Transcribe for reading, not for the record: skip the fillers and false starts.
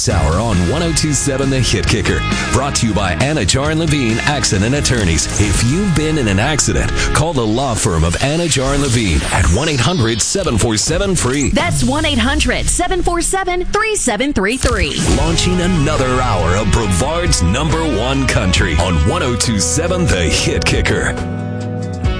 this hour on 1027 The Hit Kicker. Brought to you by Anajar and Levine Accident Attorneys. If you've been in an accident, call the law firm of Anajar and Levine at 1-800-747-FREE. That's 1-800-747-3733. Launching another hour of Brevard's #1 country on 1027 The Hit Kicker.